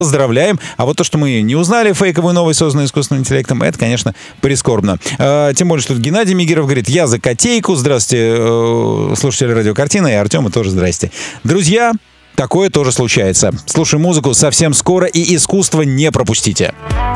Поздравляем. А вот то, что мы не узнали фейковую новость, созданную искусственным интеллектом, это, конечно, прискорбно. Тем более, что Геннадий Мигиров говорит: я за котейку. Здравствуйте, слушатели радиокартины, и Артема тоже здрасте. Друзья, такое тоже случается. Слушаем музыку совсем скоро, и искусство не пропустите.